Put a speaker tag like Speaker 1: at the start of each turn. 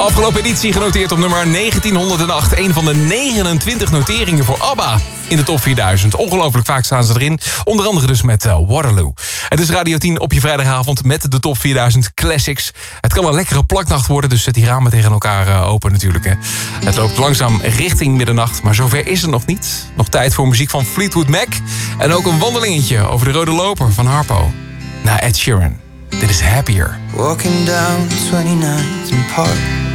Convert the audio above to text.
Speaker 1: Afgelopen editie genoteerd op nummer 1908. Een van de 29 noteringen voor ABBA in de top 4000. Ongelooflijk vaak staan ze erin. Onder andere dus met Waterloo. Het is Radio 10 op je vrijdagavond met de top 4000 classics. Het kan een lekkere plaknacht worden, dus zet die ramen tegen elkaar open natuurlijk. Hè. Het loopt langzaam richting middernacht, maar zover is het nog niet. Nog tijd voor muziek van Fleetwood Mac. En ook een wandelingetje over de rode loper van Harpo. Na Ed Sheeran. Dit is Happier.
Speaker 2: Walking down 29th and Park.